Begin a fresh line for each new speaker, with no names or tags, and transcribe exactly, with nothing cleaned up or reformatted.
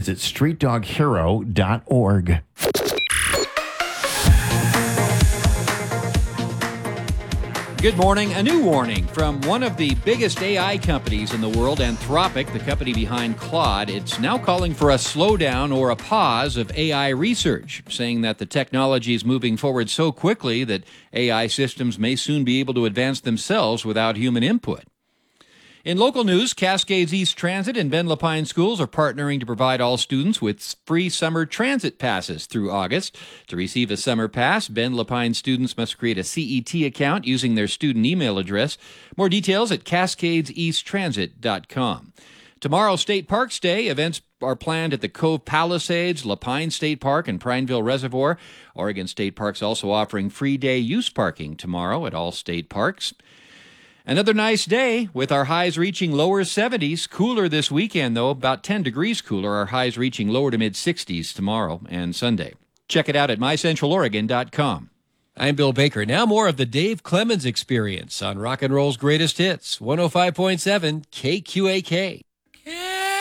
Visit street dog hero dot org.
Good morning. A new warning from one of the biggest A I companies in the world, Anthropic, the company behind Claude. It's now calling for a slowdown or a pause of A I research, saying that the technology is moving forward so quickly that A I systems may soon be able to advance themselves without human input. In local news, Cascades East Transit and Ben Lapine schools are partnering to provide all students with free summer transit passes through August. To receive a summer pass, Ben Lapine students must create a C E T account using their student email address. More details at cascades east transit dot com. Tomorrow, State Parks Day. Events are planned at the Cove Palisades, Lapine State Park, and Prineville Reservoir. Oregon State Parks also offering free day use parking tomorrow at all state parks. Another nice day with our highs reaching lower seventies. Cooler this weekend, though, about ten degrees cooler. Our highs reaching lower to mid-sixties tomorrow and Sunday. Check it out at my central oregon dot com.
I'm Bill Baker. Now more of the Dave Clemens Experience on Rock and Roll's Greatest Hits, one oh five point seven K Q A K.